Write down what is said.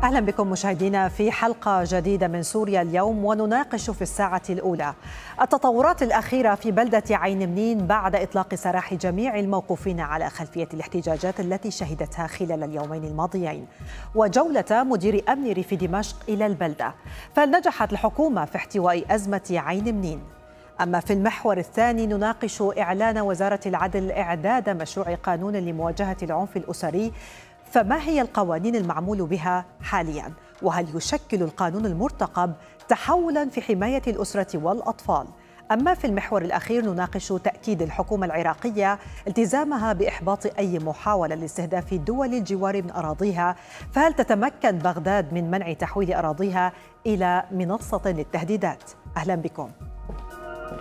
أهلا بكم مشاهدينا في حلقة جديدة من سوريا اليوم، ونناقش في الساعة الأولى التطورات الأخيرة في بلدة عين منين بعد إطلاق سراح جميع الموقوفين على خلفية الاحتجاجات التي شهدتها خلال اليومين الماضيين، وجولة مدير أمن ريف دمشق إلى البلدة. فنجحت الحكومة في احتواء أزمة عين منين. أما في المحور الثاني نناقش إعلان وزارة العدل إعداد مشروع قانون لمواجهة العنف الأسري، فما هي القوانين المعمول بها حالياً؟ وهل يشكل القانون المرتقب تحولاً في حماية الأسرة والأطفال؟ أما في المحور الأخير نناقش تأكيد الحكومة العراقية التزامها بإحباط أي محاولة لاستهداف دول الجوار من أراضيها، فهل تتمكن بغداد من منع تحويل أراضيها إلى منصة للتهديدات؟ أهلاً بكم.